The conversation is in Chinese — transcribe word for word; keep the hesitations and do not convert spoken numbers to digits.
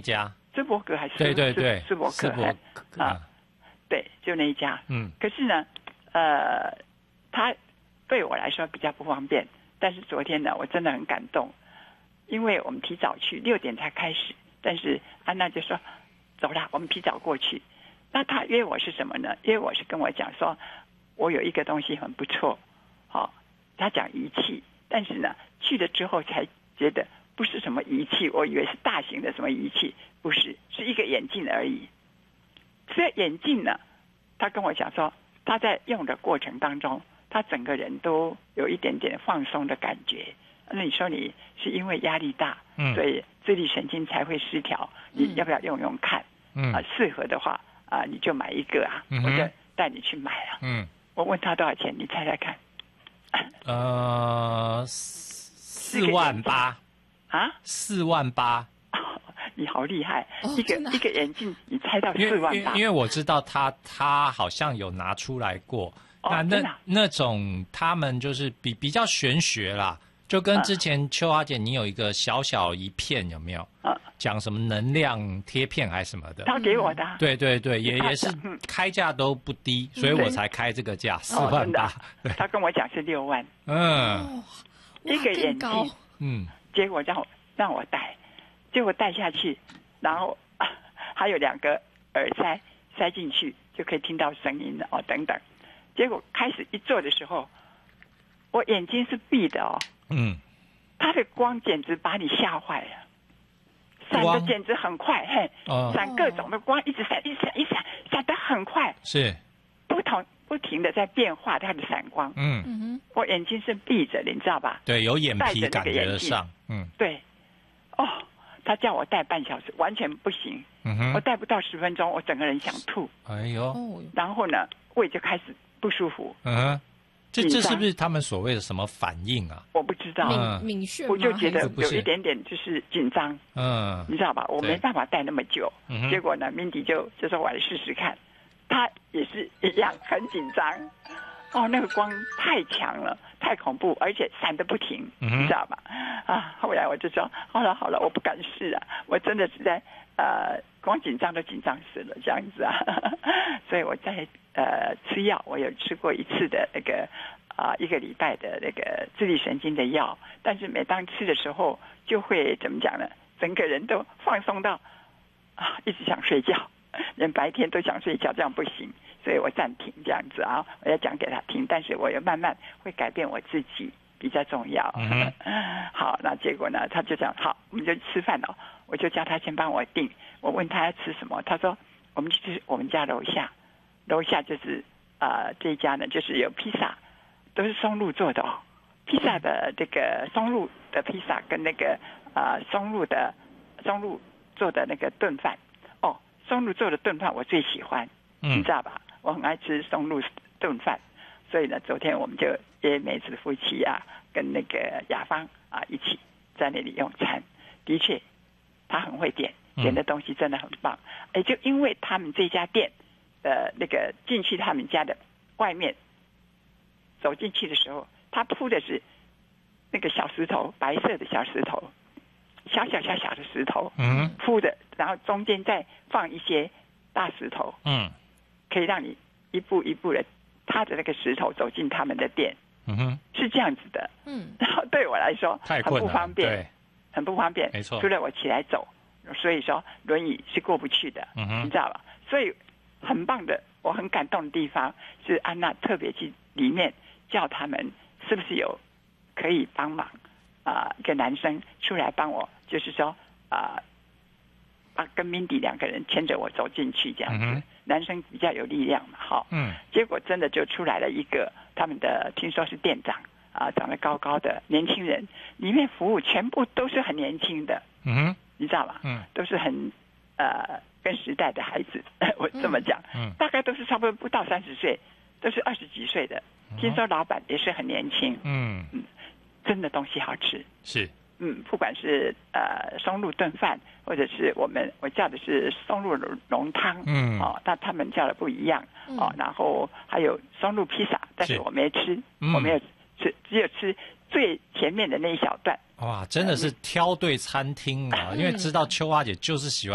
家？ 斯伯格还是对对对， 斯伯斯伯格啊，对，就那一家。 嗯， 可是呢，呃，他对我来说比较不方便。但是昨天呢，我真的很感动，因为我们提早去，六点才开始。但是安娜就说：“走啦，我们提早过去。”那他约我是什么呢？约我是跟我讲说，我有一个东西很不错，好、哦，他讲仪器，但是呢，去了之后才觉得不是什么仪器，我以为是大型的什么仪器，不是，是一个眼镜而已。这眼镜呢，他跟我讲说，他在用的过程当中，他整个人都有一点点放松的感觉。那你说你是因为压力大， 嗯， 所以自律神经才会失调，你要不要用用看？ 嗯啊，适合的话啊，你就买一个啊， 嗯、 我就带你去买啊。 嗯， 我问他多少钱，你猜猜看？ 呃，四万八啊， 四万八。 你好厉害！ 哦、 一个一个眼镜，你猜到四万八？ 因为我知道他他好像有拿出来过。 哦、 那那、啊、那种他们就是比比较玄学啦，就跟之前秋华姐你有一个小小一片有没有？ 啊， 讲什么能量贴片还是什么的？ 他给我的。 对对对，也也是开价都不低，所以我才开这个价四万八。 对，他跟我讲是六万。 嗯， 哦、 一个眼镜， 嗯， 结果让我让我戴。结果戴下去，然后、啊、还有两个耳塞塞进去，就可以听到声音了哦，等等。结果开始一做的时候，我眼睛是闭的哦， 嗯， 它的光简直把你吓坏了，闪的简直很快，嘿， 哦、 闪各种的光，一直闪，一直闪，一闪，闪得很快， 是不同不停的在变化它的闪光， 嗯嗯， 我眼睛是闭着的，你知道吧？ 对，有眼皮感觉得上，嗯， 对，哦。他叫我戴半小时，完全不行。 嗯哼， 我戴不到十分钟，我整个人想吐。 哎呦， 然后呢，胃就开始不舒服。 嗯哼，这这是不是他们所谓的什么反应啊？ 我不知道， 敏敏血， 我就觉得有一点点就是紧张。 嗯， 你知道吧？我没办法戴那么久。 嗯、 结果呢 ，Mindy 就就说我来试试看，他也是一样很紧张。哦，那个光太强了，太恐怖，而且闪得不停， 嗯、 你知道吧？啊，后来我就说，好了好了，我不敢试啊，我真的是在呃，光紧张都紧张死了这样子啊。所以我在呃吃药，我有吃过一次的那个啊、呃、一个礼拜的那个自律神经的药，但是每当吃的时候，就会怎么讲呢？整个人都放松到啊，一直想睡觉，连白天都想睡觉，这样不行。所以我暂停这样子啊，我要讲给他听，但是我又慢慢会改变我自己，比较重要。 嗯、 好，那结果呢，他就讲好，我们就吃饭了，我就叫他先帮我订。我问他要吃什么，他说我们去吃我们家楼下，楼下就是呃这一家呢，就是有披萨，都是松露做的哦。披萨的这个松露的披萨跟那个呃松露的松露做的那个炖饭哦，松露做的炖饭我最喜欢， 嗯、 你知道吧？我很爱吃松露炖饭，所以呢，昨天我们就约梅子夫妻啊，跟那个雅芳啊一起在那里用餐。的确，他很会点，点的东西真的很棒。哎、嗯，就因为他们这家店的那个进去他们家的外面，走进去的时候，他铺的是那个小石头，白色的小石头，小小小小的石头， 嗯， 铺的，然后中间再放一些大石头， 嗯。 可以让你一步一步的踏着那个石头走进他们的店， 嗯哼， 是这样子的。 嗯， 然后对我来说很不方便， 对， 很不方便， 没错。 除了我起来走，所以说轮椅是过不去的， 嗯哼， 你知道吧？所以很棒的，我很感动的地方是安娜特别去里面叫他们是不是有可以帮忙啊、呃，一个男生出来帮我，就是说啊。呃啊，跟 Mindy 两个人牵着我走进去，这样子，嗯、男生比较有力量嘛，好， 嗯， 结果真的就出来了一个他们的，听说是店长啊，长得高高的年轻人，里面服务全部都是很年轻的， 嗯， 你知道吗？ 嗯， 都是很呃跟时代的孩子，我这么讲， 嗯， 大概都是差不多不到三十岁，都是二十几岁的，嗯、听说老板也是很年轻， 嗯嗯，真的东西好吃， 是。 嗯，不管是呃松露炖饭，或者是我们我叫的是松露浓汤， 嗯， 哦，但他们叫的不一样，哦，然后还有松露披萨，但是我没吃， 嗯、 我没有吃，只有吃最前面的那一小段。 哇，真的是挑对餐厅啊，嗯、因为知道秋花姐就是喜欢。